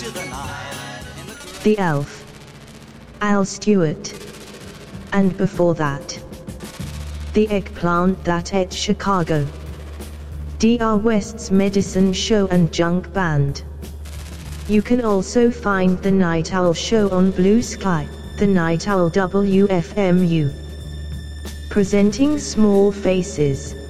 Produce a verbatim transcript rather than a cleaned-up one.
The Elf, Al Stewart. And before that, The Eggplant That Ate Chicago, D R West's Medicine Show and Junk Band. You can also find The Night Owl Show on Blue Sky, The Night Owl W F M U. Presenting Small Faces.